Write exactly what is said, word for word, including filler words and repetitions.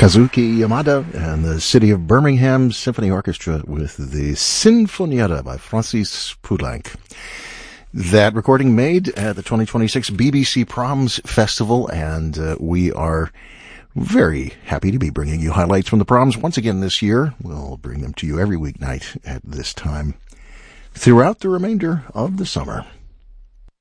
Kazuki Yamada and the City of Birmingham Symphony Orchestra with the Sinfonietta by Francis Poulenc. That recording made at the twenty twenty-six B B C Proms Festival, and uh, we are very happy to be bringing you highlights from the proms once again this year. We'll bring them to you every weeknight at this time throughout the remainder of the summer.